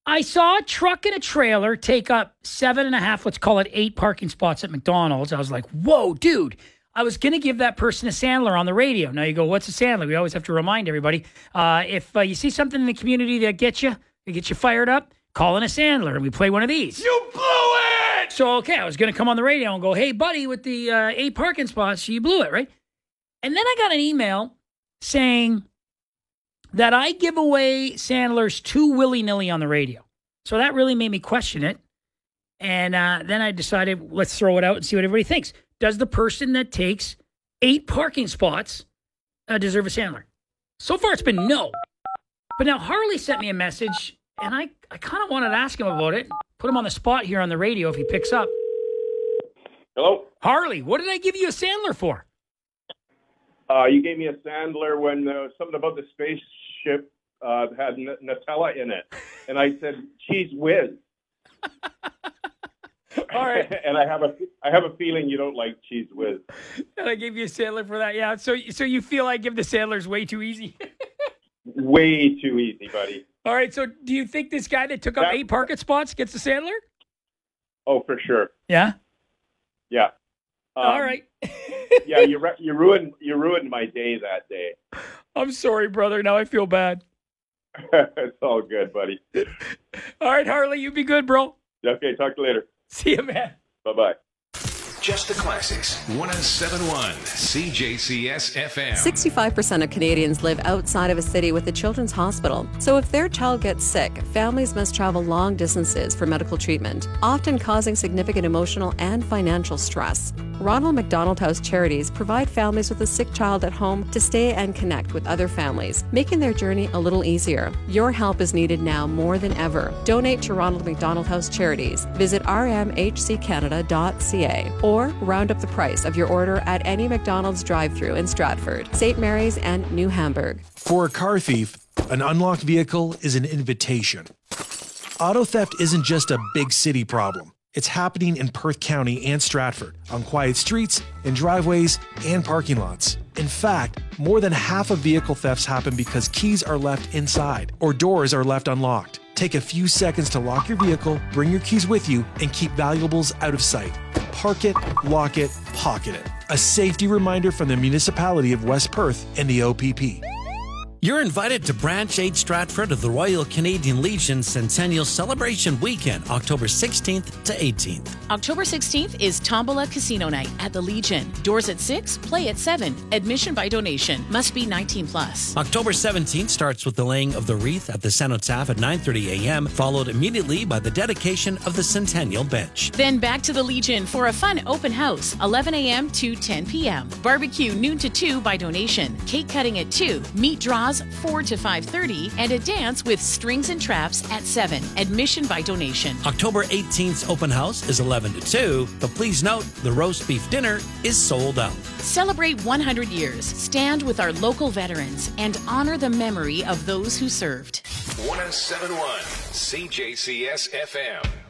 I saw a truck and a trailer take up 7.5, let's call it 8 parking spots at McDonald's. I was like, whoa, dude. I was going to give that person a Sandler on the radio. Now you go, what's a Sandler? We always have to remind everybody. If you see something in the community that gets you fired up, call in a Sandler and we play one of these. You blew it! So, okay, I was going to come on the radio and go, hey, buddy, with the 8 parking spots, you blew it, right? And then I got an email saying that I give away Sandlers too willy-nilly on the radio. So that really made me question it. And then I decided, let's throw it out and see what everybody thinks. Does the person that takes 8 parking spots deserve a Sandler? So far, it's been no. But now Harley sent me a message, and I kind of wanted to ask him about it. Put him on the spot here on the radio if he picks up. Hello? Harley, what did I give you a Sandler for? You gave me a Sandler when something about the spaceship had Nutella in it. And I said, cheese whiz. All right. And I have a feeling you don't like cheese whiz. And I gave you a Sandler for that. Yeah. So you feel I give the Sandlers way too easy? Way too easy, buddy. All right. So do you think this guy that took up 8 parking spots gets a Sandler? Oh, for sure. Yeah. Yeah. All right. Yeah, you ruined my day that day. I'm sorry, brother. Now I feel bad. It's all good, buddy. All right, Harley, you be good, bro. Okay, talk to you later. See you, man. Bye-bye. Just the classics. 107.1 CJCS FM. 65% of Canadians live outside of a city with a children's hospital. So if their child gets sick, families must travel long distances for medical treatment, often causing significant emotional and financial stress. Ronald McDonald House Charities provide families with a sick child at home to stay and connect with other families, making their journey a little easier. Your help is needed now more than ever. Donate to Ronald McDonald House Charities. Visit rmhccanada.ca or round up the price of your order at any McDonald's drive-thru in Stratford, St. Mary's, and New Hamburg. For a car thief, an unlocked vehicle is an invitation. Auto theft isn't just a big city problem. It's happening in Perth County and Stratford, on quiet streets, in driveways, and parking lots. In fact, more than half of vehicle thefts happen because keys are left inside or doors are left unlocked. Take a few seconds to lock your vehicle, bring your keys with you, and keep valuables out of sight. Park it, lock it, pocket it. A safety reminder from the municipality of West Perth and the OPP. You're invited to Branch 8 Stratford of the Royal Canadian Legion Centennial Celebration Weekend, October 16th to 18th. October 16th is Tombola Casino Night at the Legion. Doors at 6, play at 7. Admission by donation. Must be 19 plus. October 17th starts with the laying of the wreath at the Cenotaph at 9:30 a.m., followed immediately by the dedication of the Centennial Bench. Then back to the Legion for a fun open house, 11 a.m. to 10 p.m. Barbecue noon to 2 by donation. Cake cutting at 2. Meat draws 4 to 5:30, and a dance with strings and traps at 7. Admission by donation. October 18th's open house is 11 to 2, but please note the roast beef dinner is sold out. Celebrate 100 years. Stand with our local veterans and honor the memory of those who served. 107.1 CJCS FM.